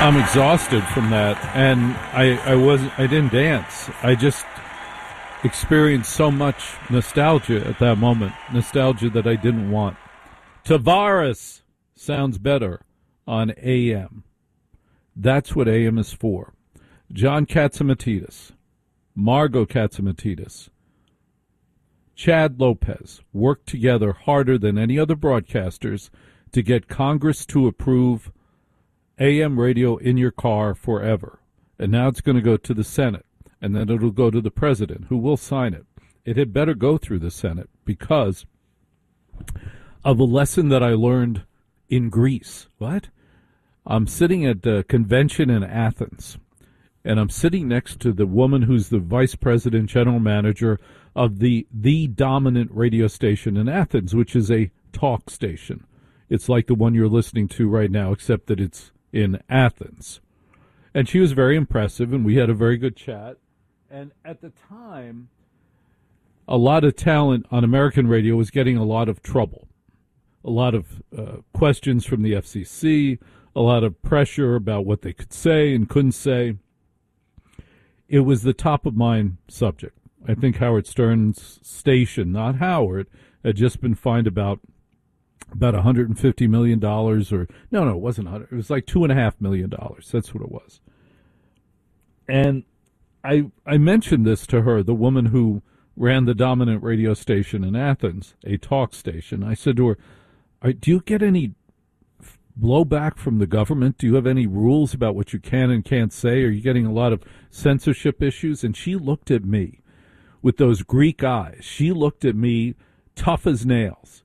I'm exhausted from that, and I didn't dance. I just experienced so much nostalgia at that moment, nostalgia that I didn't want. Tavares sounds better on AM. That's what AM is for. John Catsimatidis, Margot Catsimatidis, Chad Lopez worked together harder than any other broadcasters to get Congress to approve AM radio in your car forever. And now it's going to go to the Senate, and then it'll go to the president, who will sign it. It had better go through the Senate because of a lesson that I learned in Greece. What? I'm sitting at a convention in Athens, and I'm sitting next to the woman who's the vice president, general manager of the dominant radio station in Athens, which is a talk station. It's like the one you're listening to right now, except that it's in Athens. And she was very impressive, and we had a very good chat. And at the time, a lot of talent on American radio was getting a lot of trouble. A lot of questions from the FCC, a lot of pressure about what they could say and couldn't say. It was the top of mind subject. I think Howard Stern's station, not Howard, had just been fined about $150 million, or no, it wasn't 100. It was like $2.5 million. That's what it was. And I mentioned this to her, the woman who ran the dominant radio station in Athens, a talk station. I said to her, do you get any blowback from the government? Do you have any rules about what you can and can't say? Are you getting a lot of censorship issues? And she looked at me with those Greek eyes. She looked at me tough as nails.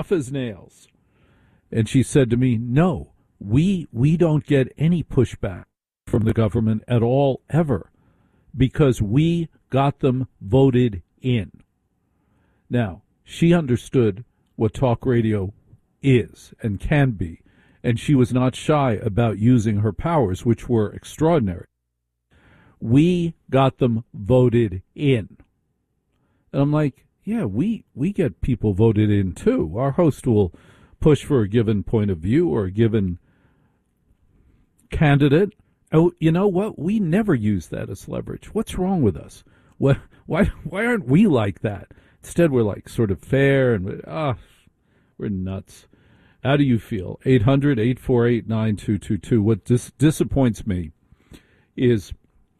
And she said to me, no, we don't get any pushback from the government at all, ever, because we got them voted in. Now, she understood what talk radio is and can be, and she was not shy about using her powers, which were extraordinary. We got them voted in. And I'm like, yeah, we get people voted in too. Our host will push for a given point of view or a given candidate. Oh, you know what? We never use that as leverage. What's wrong with us? Why aren't we like that? Instead, we're like sort of fair and we're nuts. How do you feel? 800-848-9222. What disappoints me is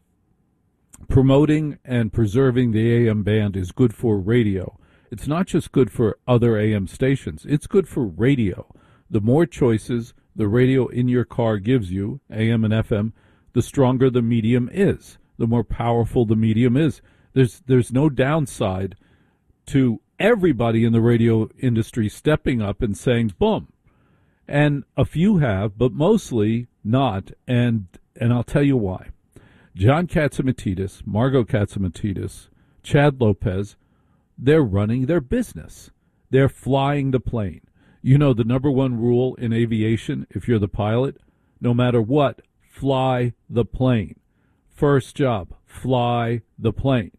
promoting and preserving the AM band is good for radio. It's not just good for other AM stations. It's good for radio. The more choices the radio in your car gives you, AM and FM, the stronger the medium is, the more powerful the medium is. There's no downside to everybody in the radio industry stepping up and saying, boom. And a few have, but mostly not, and I'll tell you why. John Catsimatidis, Margot Catsimatidis, Chad Lopez, they're running their business. They're flying the plane. You know the number one rule in aviation, if you're the pilot, no matter what, fly the plane. First job, fly the plane.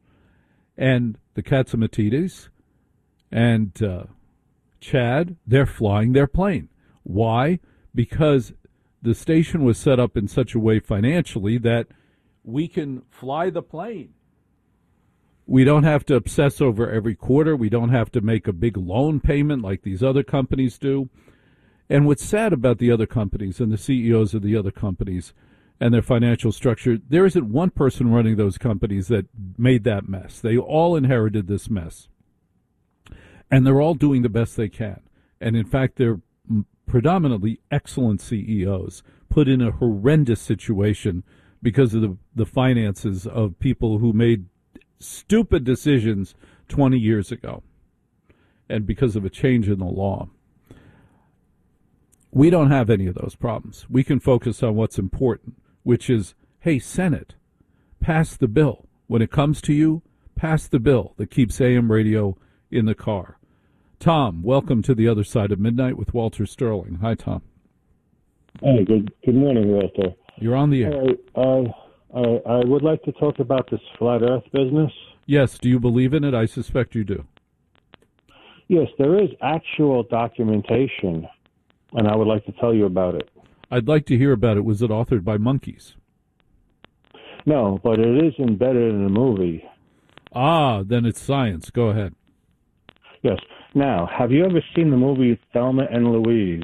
And the Catsimatidis and Chad, they're flying their plane. Why? Because the station was set up in such a way financially that we can fly the plane. We don't have to obsess over every quarter. We don't have to make a big loan payment like these other companies do. And what's sad about the other companies and the CEOs of the other companies and their financial structure, there isn't one person running those companies that made that mess. They all inherited this mess. And they're all doing the best they can. And in fact, they're predominantly excellent CEOs put in a horrendous situation because of the finances of people who made stupid decisions 20 years ago and because of a change in the law. We don't have any of those problems. We can focus on what's important, which is, hey, Senate, pass the bill. When it comes to you, pass the bill that keeps AM radio in the car. Tom, welcome to the other side of midnight with Walter Sterling. Hi, Tom. Hey, good morning, Walter. You're on the air. I would like to talk about this flat Earth business. Yes, do you believe in it? I suspect you do. Yes, there is actual documentation, and I would like to tell you about it. I'd like to hear about it. Was it authored by monkeys? No, but it is embedded in the movie. Ah, then it's science. Go ahead. Yes. Now, have you ever seen the movie Thelma and Louise?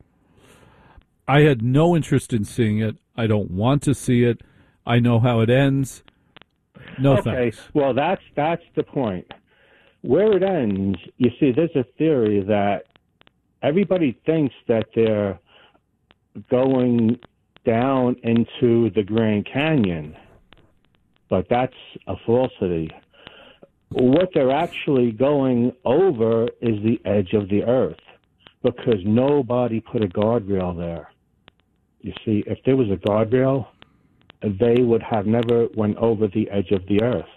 I had no interest in seeing it. I don't want to see it. I know how it ends. No thanks. Well, that's the point. Where it ends, you see, there's a theory that everybody thinks that they're going down into the Grand Canyon, but that's a falsity. What they're actually going over is the edge of the earth, because nobody put a guardrail there. You see, if there was a guardrail, they would have never went over the edge of the earth.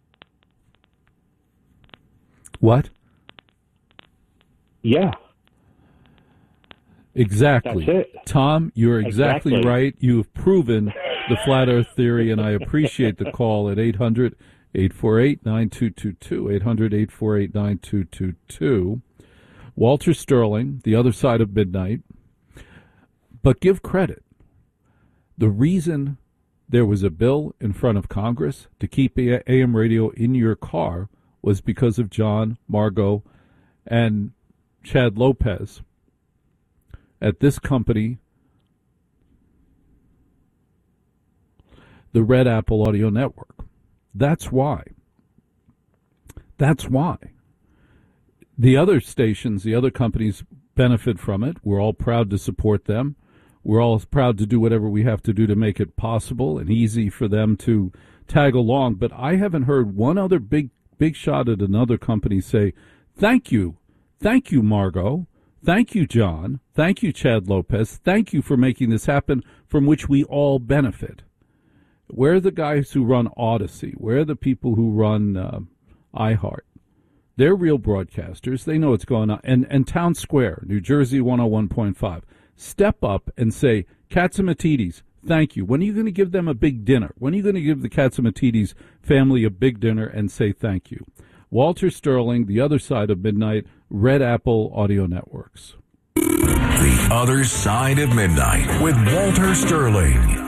What? Yeah. Exactly. That's it. Tom, you're exactly right. You've proven the flat earth theory, and I appreciate the call at 800-848-9222, 800-848-9222. Walter Sterling, The Other Side of Midnight. But give credit. The reason there was a bill in front of Congress to keep AM radio in your car was because of John, Margot, and Chad Lopez at this company, the Red Apple Audio Network. That's why. That's why. The other stations, the other companies benefit from it. We're all proud to support them. We're all proud to do whatever we have to do to make it possible and easy for them to tag along. But I haven't heard one other big shot at another company say, thank you, Margot. Thank you, John. Thank you, Chad Lopez. Thank you for making this happen, from which we all benefit. Where are the guys who run Odyssey? Where are the people who run iHeart? They're real broadcasters. They know what's going on. And Town Square, New Jersey 101.5. Step up and say, Katsimatidis, thank you. When are you going to give them a big dinner? When are you going to give the Katsimatidis family a big dinner and say thank you? Walter Sterling, The Other Side of Midnight, Red Apple Audio Networks. The Other Side of Midnight with Walter Sterling.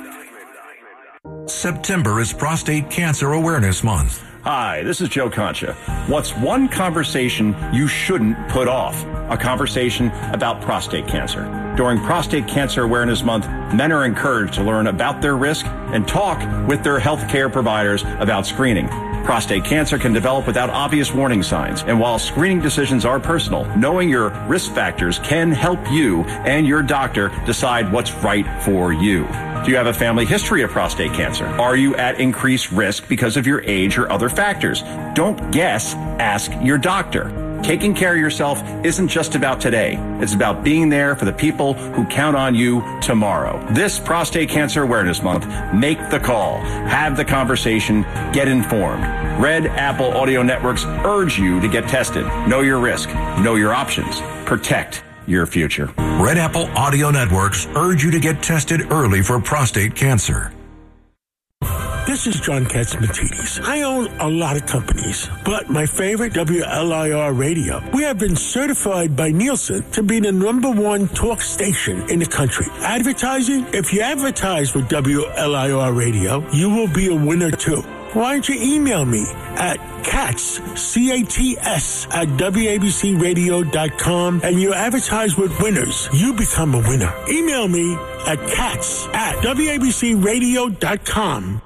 September is Prostate Cancer Awareness Month. Hi, this is Joe Concha. What's one conversation you shouldn't put off? A conversation about prostate cancer. During Prostate Cancer Awareness Month, men are encouraged to learn about their risk and talk with their healthcare providers about screening. Prostate cancer can develop without obvious warning signs, and while screening decisions are personal, knowing your risk factors can help you and your doctor decide what's right for you. Do you have a family history of prostate cancer? Are you at increased risk because of your age or other factors? Don't guess, ask your doctor. Taking care of yourself isn't just about today. It's about being there for the people who count on you tomorrow. This Prostate Cancer Awareness Month, make the call, have the conversation, get informed. Red Apple Audio Networks urge you to get tested. Know your risk, know your options, protect your future. Red Apple Audio Networks urge you to get tested early for prostate cancer. This is John Katsimatidis. I own a lot of companies, but my favorite, WLIR Radio. We have been certified by Nielsen to be the #1 talk station in the country. Advertising? If you advertise with WLIR Radio, you will be a winner too. Why don't you email me at Katz, C-A-T-S, at WABCRadio.com, and you advertise with winners. You become a winner. Email me at Katz at WABCRadio.com.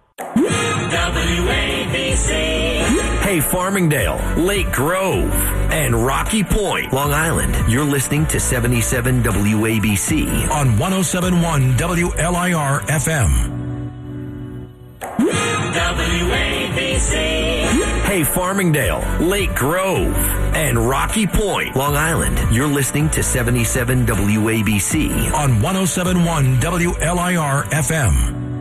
WABC. Hey, Farmingdale, Lake Grove, and Rocky Point, Long Island. You're listening to 77 WABC on 107.1 WLIR FM. WABC. Hey, Farmingdale, Lake Grove, and Rocky Point, Long Island. You're listening to 77 WABC on 107.1 WLIR FM.